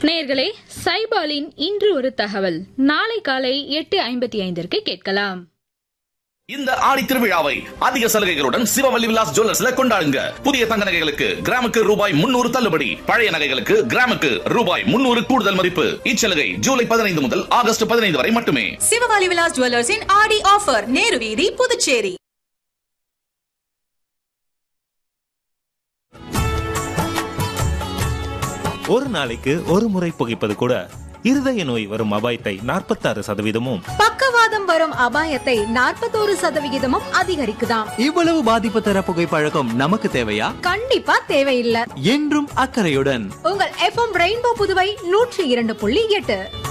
நேயர்களே, சைபாலின் இன்று ஒரு தகவல் நாளை காலை 8:55 கேட்கலாம். இந்த ஆடி திருவிழாவை அதிக சலுகைகளுடன் சிவவல்லி விலாஸ் ஜுவல்லர்ஸ்ல கொண்டாடுங்க. புதிய தங்க நகைகளுக்கு கிராமுக்கு ரூபாய் 300 தள்ளுபடி, பழைய நகைகளுக்கு கிராமுக்கு ரூபாய் 300 கூடுதல் மதிப்பு. இச்சலுகை ஜூலை 15 முதல் ஆகஸ்ட் 15 வரை மட்டுமே. சிவவல்லி விலாஸ் ஜுவல்லர்ஸின் ஆடி ஆஃபர், நேரு வீதி, புதுச்சேரி. ஒரு நாளைக்கு ஒரு முறை புகைப்பது கூட இருதய நோய் வரும் அபாயத்தை 46%, பக்கவாதம் வரும் அபாயத்தை 41% அதிகரிக்குதாம். இவ்வளவு பாதிப்பு தர புகைப்பழக்கம் நமக்கு தேவையா? கண்டிப்பா தேவையில்லை. என்றும் அக்கறையுடன் உங்கள் FM ரெயின்போ புதுவை 102.8.